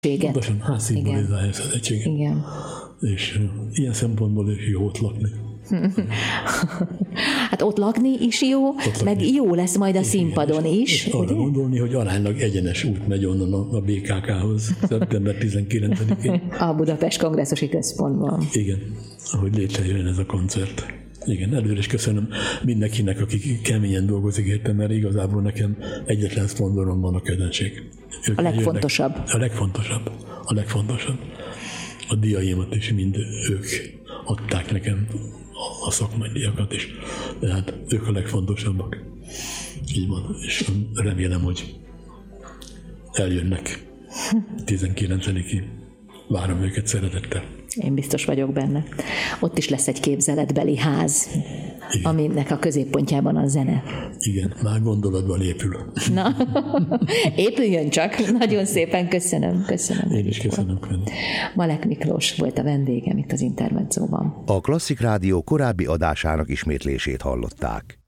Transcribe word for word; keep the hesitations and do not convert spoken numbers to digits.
Pontosan, ház szimbolizálja a szedettséget. Igen. És ilyen szempontból is jó ott lakni. Hát ott lakni is jó, ott meg lakni. Jó lesz majd a színpadon igen, is. És arra gondolni, hogy aránylag egyenes út megy onnan a, a bé ká ká-hoz szeptember tizenkilencedikén. A Budapest Kongresszusi Központban. Igen, ahogy létrejön ez a koncert. Igen, előre is köszönöm mindenkinek, aki keményen dolgozik érte, mert igazából nekem egyetlen szponzorom van, a közönség. Ők a legfontosabb. Jönnek, a legfontosabb. A legfontosabb. A díjaimat is mind ők adták nekem, a szakmai díjakat is. Tehát ők a legfontosabbak. Így van. És remélem, hogy eljönnek tizenkilencedikén. Várom őket szeretettel. Én biztos vagyok benne. Ott is lesz egy képzeletbeli ház, igen. Aminek a középpontjában a zene. Igen, már gondolatban épül. Na, épüljön csak. Nagyon szépen köszönöm. köszönöm Én is köszönöm. Malek Miklós volt a vendégem itt az Intermedzóban. A Klasszik Rádió korábbi adásának ismétlését hallották.